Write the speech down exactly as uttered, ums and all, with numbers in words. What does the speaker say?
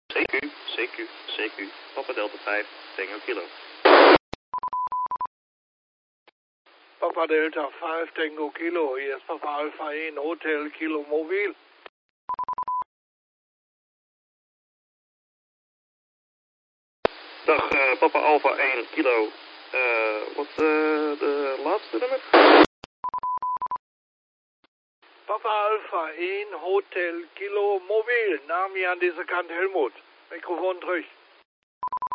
C Q, C Q, C Q, Papa Delta vijf, Tango Kilo. Papa Delta vijf, Tango Kilo, hier ist Papa Alpha één, Hotel Kilo Mobil. Dag uh, Papa Alpha één Kilo, uh, wat uh, de laatste nummer? Papa Alpha één, Hotel Kilo Mobil, Name an dieser Kant Helmut. Mikrofon terug.